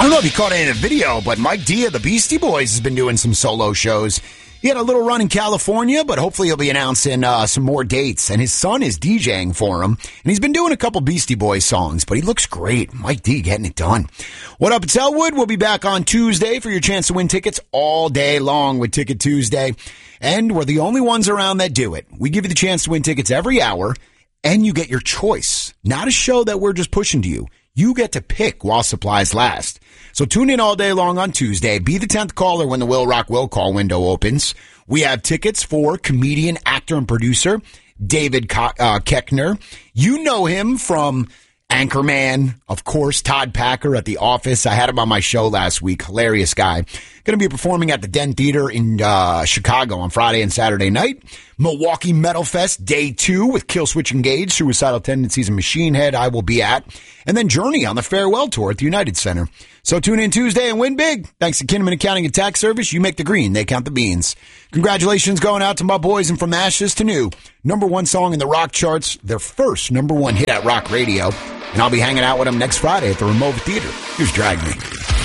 I don't know if you caught it in a video, but Mike D of the Beastie Boys has been doing some solo shows. He had a little run in California, but hopefully he'll be announcing some more dates. And his son is DJing for him. And he's been doing a couple Beastie Boys songs, but he looks great. Mike D getting it done. What up, it's Elwood. We'll be back on Tuesday for your chance to win tickets all day long with Ticket Tuesday. And we're the only ones around that do it. We give you the chance to win tickets every hour, and you get your choice. Not a show that we're just pushing to you. You get to pick while supplies last. So tune in all day long on Tuesday. Be the 10th caller when the Will Rock Will Call window opens. We have tickets for comedian, actor, and producer David Koechner. You know him from Anchorman, of course, Todd Packer at The Office. I had him on my show last week. Hilarious guy. Going to be performing at the Den Theater in Chicago on Friday and Saturday night. Milwaukee Metal Fest Day 2 with Killswitch Engage, Suicidal Tendencies, and Machine Head I will be at. And then Journey on the Farewell Tour at the United Center. So tune in Tuesday and win big. Thanks to Kinnaman Accounting and Tax Service. You make the green, they count the beans. Congratulations going out to my boys and From Ashes to New. #1 song in the rock charts. Their first #1 hit at Rock Radio. And I'll be hanging out with them next Friday at the Remote Theater. Here's Drag Me.